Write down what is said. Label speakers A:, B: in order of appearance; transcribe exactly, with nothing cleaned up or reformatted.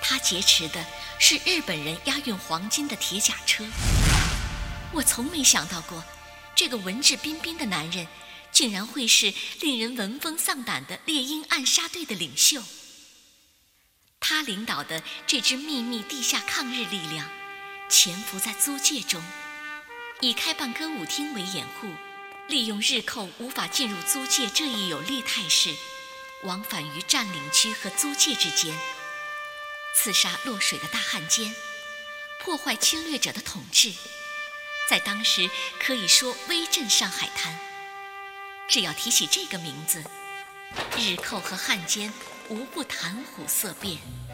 A: 他劫持的是日本人押运黄金的铁甲车。我从没想到过，这个文质彬彬的男人竟然会是令人闻风丧胆的猎鹰暗杀队的领袖。他领导的这支秘密地下抗日力量潜伏在租界中，以开办歌舞厅为掩护，利用日寇无法进入租界这一有利态势，往返于占领区和租界之间，刺杀落水的大汉奸，破坏侵略者的统治，在当时可以说威震上海滩。只要提起这个名字，日寇和汉奸无不谈虎色变。